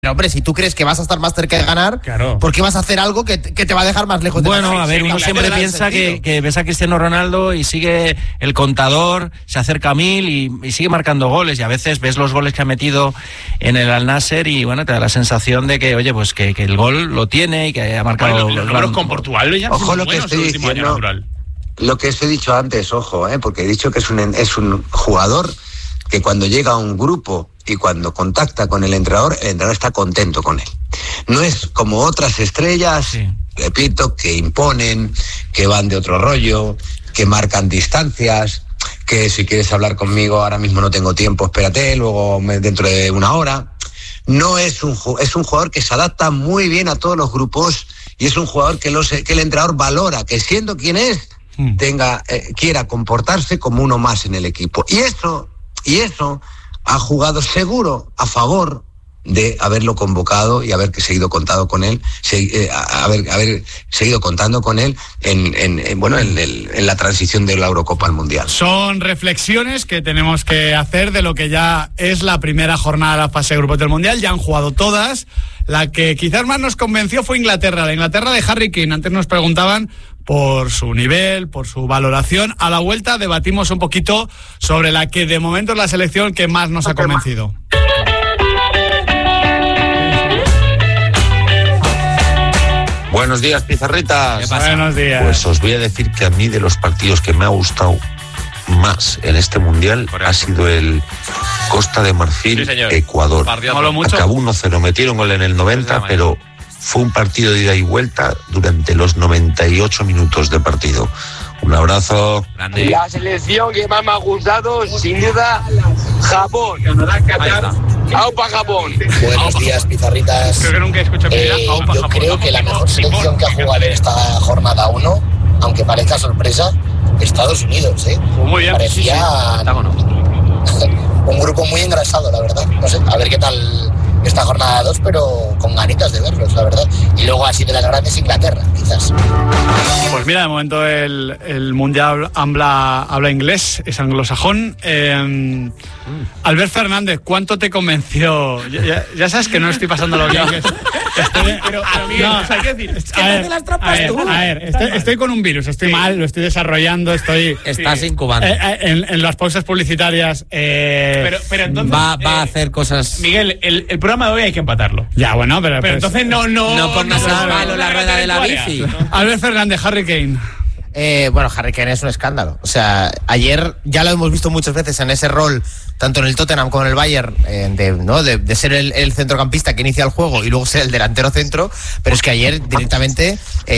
Pero, hombre, si tú crees que vas a estar más cerca de ganar, claro, ¿por qué vas a hacer algo que te va a dejar más lejos de ganar? Bueno, a ver, uno siempre piensa que ves a Cristiano Ronaldo y sigue el contador, se acerca a 1000 y sigue marcando goles, y a veces ves los goles que ha metido en el Al-Nassr y bueno, te da la sensación de que, oye, pues que el gol lo tiene y que ha marcado... Bueno, los números con Portugal ya ojo lo que estoy diciendo, lo que os he dicho antes, ojo, porque he dicho que es un jugador que cuando llega a un grupo y cuando contacta con el entrenador está contento con él. No es como otras estrellas, sí, repito, que imponen, que van de otro rollo, que marcan distancias, que si quieres hablar conmigo ahora mismo no tengo tiempo, espérate, luego dentro de una hora. No es un jugador que se adapta muy bien a todos los grupos y es un jugador que el entrenador valora, que siendo quien es, quiera comportarse como uno más en el equipo. Y eso ha jugado seguro a favor de haberlo convocado y haber seguido contando con él, haber seguido contando con él en la transición de la Eurocopa al Mundial. Son reflexiones que tenemos que hacer de lo que ya es la primera jornada de la fase de grupos del Mundial. Ya han jugado todas. La que quizás más nos convenció fue Inglaterra, la Inglaterra de Harry Kane. Antes nos preguntaban por su nivel, por su valoración. A la vuelta debatimos un poquito sobre la que de momento es la selección que más nos ha convencido. Buenos días, pizarritas. Buenos días. Pues os voy a decir que a mí de los partidos que me ha gustado más en este Mundial ha sido el Costa de Marfil, sí, Ecuador. Acabó 1-0, metieron gol en el 90, pero fue un partido de ida y vuelta durante los 98 minutos de partido. Un abrazo. Grande. La selección que más me ha gustado, sin duda, Japón. ¡Aupa Japón! Buenos días, pizarritas. Creo que nunca he escuchado yo creo que la mejor selección que ha jugado en esta jornada 1, aunque parezca sorpresa, Estados Unidos, Muy bien. Parecía un grupo muy engrasado, la verdad. No sé, a ver qué tal esta jornada 2, pero con ganitas de verlos, la verdad. Y luego así de las grandes, Inglaterra, quizás. Pues mira, de momento el Mundial habla inglés, es anglosajón. Albert Fernández, ¿cuánto te convenció? Ya sabes que no estoy pasando lo bien. Pero Miguel, no, hay que decir, es que no te las trampas tú. A ver, estoy con un virus, estoy mal, lo estoy desarrollando, Estás incubando. En las pausas publicitarias. Pero entonces va a hacer cosas. Miguel, el programa de hoy hay que empatarlo. Ya, bueno, pero pues, entonces no por no ser malo la rueda de la bici. Albert Fernández, Harry Kane. Bueno, Harry Kane es un escándalo. O sea, ayer ya lo hemos visto muchas veces en ese rol, tanto en el Tottenham como en el Bayern, de ser el centrocampista que inicia el juego y luego ser el delantero centro, pero es que ayer directamente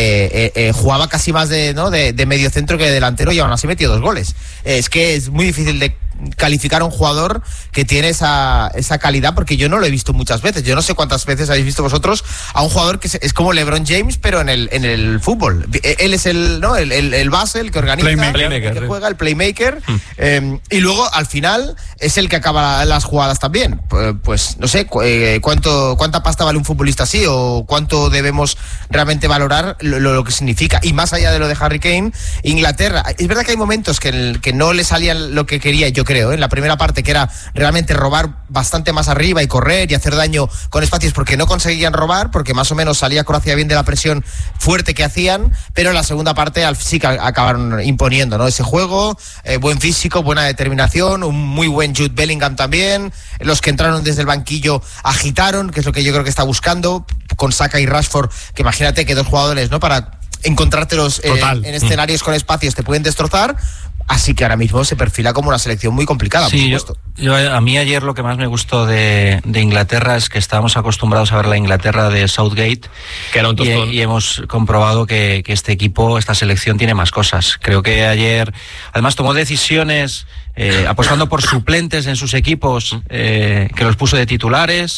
jugaba casi más de medio centro que de delantero y aún así metió 2 goles. Es que es muy difícil de calificar a un jugador que tiene esa calidad, porque yo no lo he visto muchas veces. Yo no sé cuántas veces habéis visto vosotros a un jugador que es como LeBron James, pero en el fútbol. Él es el base, el que organiza, el que juega, el playmaker, y luego al final es el que acaba las jugadas también. Pues no sé cuánta pasta vale un futbolista así, o cuánto debemos realmente valorar lo que significa. Y más allá de lo de Harry Kane, Inglaterra, es verdad que hay momentos que no le salían lo que quería, yo creo, en la primera parte, que era realmente robar bastante más arriba y correr y hacer daño con espacios, porque no conseguían robar, porque más o menos salía Croacia bien de la presión fuerte que hacían, pero en la segunda parte sí que acabaron imponiendo, ¿no? Ese juego, buen físico, buena determinación, un muy buen Jude Bellingham también. Los que entraron desde el banquillo agitaron, que es lo que yo creo que está buscando, con Saka y Rashford, que imagínate que 2 jugadores, ¿no?, para encontrártelos en escenarios con espacios te pueden destrozar. Así que ahora mismo se perfila como una selección muy complicada, sí, por supuesto. A mí ayer lo que más me gustó de Inglaterra es que estábamos acostumbrados a ver la Inglaterra de Southgate, que era un tostón, y hemos comprobado que este equipo, esta selección, tiene más cosas. Creo que ayer además tomó decisiones apostando por suplentes en sus equipos, que los puso de titulares.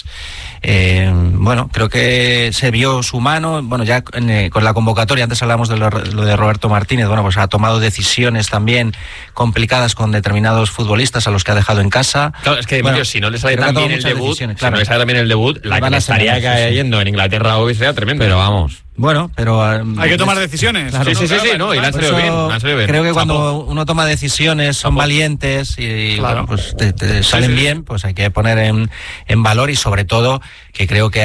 Bueno, creo que se vio su mano. Bueno, ya con la convocatoria, antes hablamos de lo de Roberto Martínez, bueno, pues ha tomado decisiones también complicadas con determinados futbolistas a los que ha dejado en casa. casa. Claro, es que si no le sale tan bien el debut, la que le estaría cayendo en Inglaterra hoy sea tremendo. Pero vamos. Bueno, pero hay que tomar decisiones. Claro, sí, y le han salido bien. Creo que cuando uno toma decisiones son valientes y bueno, pues te salen bien, pues hay que poner en valor, y sobre todo que creo que